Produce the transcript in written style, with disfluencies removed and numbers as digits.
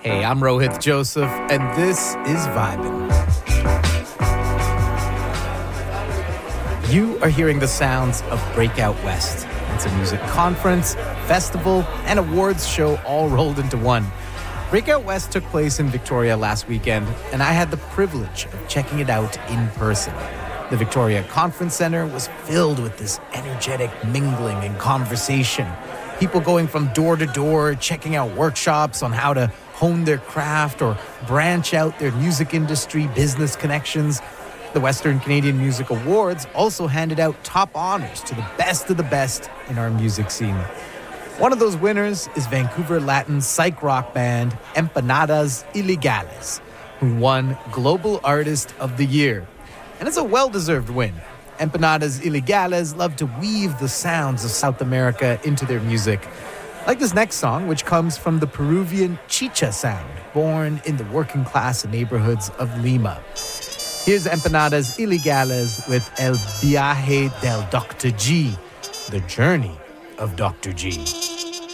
Hey, I'm Rohit Joseph, and this is Vibin'. You are hearing the sounds of Breakout West. It's a music conference, festival, and awards show all rolled into one. Breakout West took place in Victoria last weekend, and I had the privilege of checking it out in person. The Victoria Conference Centre was filled with this energetic mingling and conversation. People going from door to door, checking out workshops on how to hone their craft or branch out their music industry business connections. The Western Canadian Music Awards also handed out top honors to the best of the best in our music scene. One of those winners is Vancouver Latin psych rock band Empanadas Ilegales, who won Global Artist of the Year. And it's a well-deserved win. Empanadas Ilegales love to weave the sounds of South America into their music. Like this next song, which comes from the Peruvian chicha sound, born in the working-class neighborhoods of Lima. Here's Empanadas Ilegales with El Viaje del Dr. G, the journey of Dr. G.